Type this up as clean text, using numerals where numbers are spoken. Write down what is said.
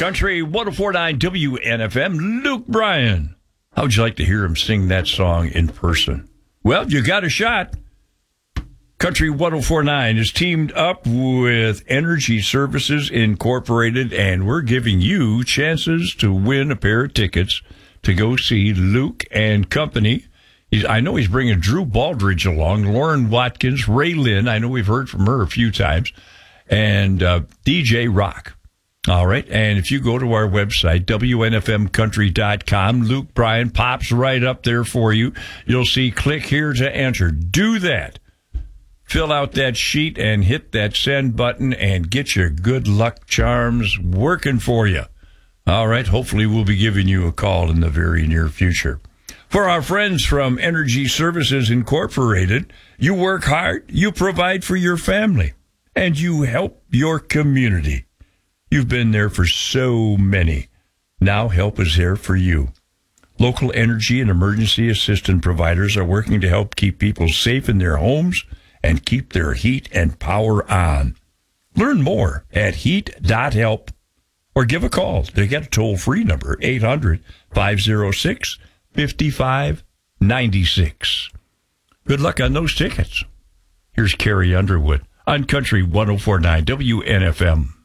Country 104.9 WNFM, Luke Bryan. How would you like to hear him sing that song in person? Well, you got a shot. Country 104.9 is teamed up with Energy Services Incorporated, and we're giving you chances to win a pair of tickets to go see Luke and company. I know he's bringing Drew Baldridge along, Lauren Watkins, Ray Lynn. I know we've heard from her a few times, and DJ Rock. All right, and if you go to our website, WNFMcountry.com, Luke Bryan pops right up there for you. You'll see click here to enter. Do that. Fill out that sheet and hit that send button and get your good luck charms working for you. All right, hopefully we'll be giving you a call in the very near future. For our friends from Energy Services Incorporated, you work hard, you provide for your family, and you help your community. You've been there for so many. Now help is there for you. Local energy and emergency assistance providers are working to help keep people safe in their homes and keep their heat and power on. Learn more at heat.help or give a call. They got a toll-free number, 800-506-5596. Good luck on those tickets. Here's Carrie Underwood on Country 104.9 WNFM.